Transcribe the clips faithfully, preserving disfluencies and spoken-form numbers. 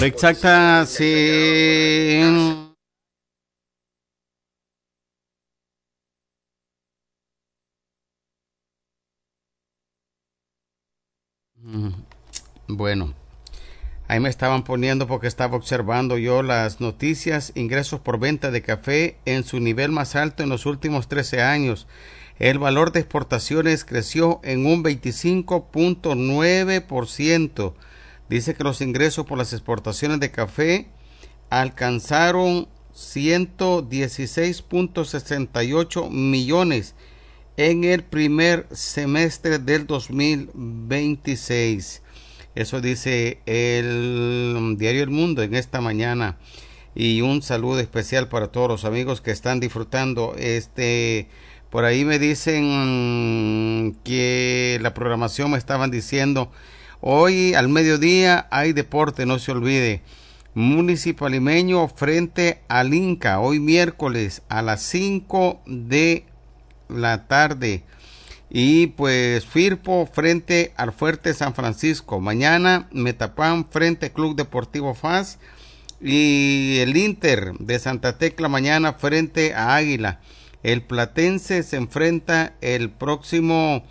Hora exacta, sí. Bueno, ahí me estaban poniendo porque estaba observando yo las noticias, ingresos por venta de café en su nivel más alto en los últimos trece años. El valor de exportaciones creció en un veinticinco punto nueve por ciento. Dice que los ingresos por las exportaciones de café alcanzaron ciento dieciséis punto sesenta y ocho millones en el primer semestre del dos mil veintiséis. Eso dice el diario El Mundo en esta mañana. Y un saludo especial para todos los amigos que están disfrutando. Este, por ahí me dicen que la programación me estaban diciendo, hoy al mediodía hay deporte, no se olvide. Municipio Limeño frente al Inca, hoy miércoles a las cinco de la tarde. Y pues Firpo frente al Fuerte San Francisco. Mañana Metapan frente Club Deportivo F A S. Y el Inter de Santa Tecla mañana frente a Águila. El Platense se enfrenta el próximo,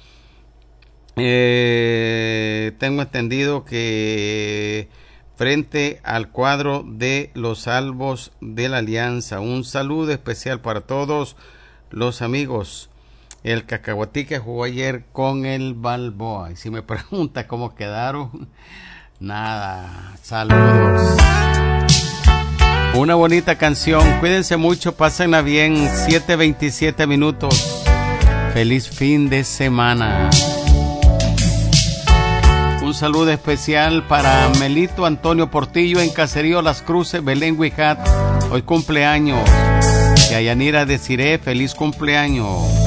eh, tengo entendido que frente al cuadro de los Salvos de la Alianza. Un saludo especial para todos los amigos. El Cacahuatí que jugó ayer con el Balboa. Y si me pregunta cómo quedaron, nada, saludos. Una bonita canción, cuídense mucho, pásenla bien, siete veintisiete minutos. Feliz fin de semana. Un saludo especial para Melito Antonio Portillo en Caserío Las Cruces, Belén Huijat. Hoy cumpleaños. Y a Yanira Desiré, feliz cumpleaños.